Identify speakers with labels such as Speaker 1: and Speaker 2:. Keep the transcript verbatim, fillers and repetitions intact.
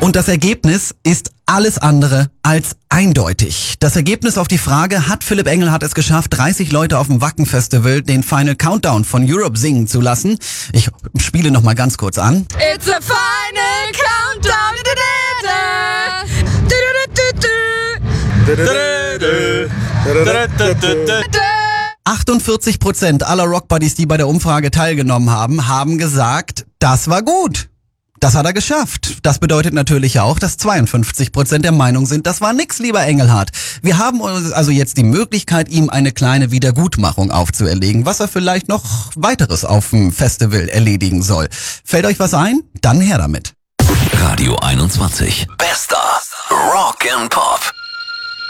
Speaker 1: Und das Ergebnis ist alles andere als eindeutig. Das Ergebnis auf die Frage, hat Philipp Engelhardt es geschafft, dreißig Leute auf dem Wacken Festival den Final Countdown von Europe singen zu lassen? Ich spiele noch mal ganz kurz an.
Speaker 2: It's a final countdown.
Speaker 1: achtundvierzig Prozent aller Rockbuddies, die bei der Umfrage teilgenommen haben, haben gesagt, das war gut. Das hat er geschafft. Das bedeutet natürlich auch, dass zweiundfünfzig Prozent der Meinung sind, das war nix, lieber Engelhardt. Wir haben also jetzt die Möglichkeit, ihm eine kleine Wiedergutmachung aufzuerlegen, was er vielleicht noch weiteres auf dem Festival erledigen soll. Fällt euch was ein? Dann her damit.
Speaker 3: Radio einundzwanzig. Bester Rock and Pop.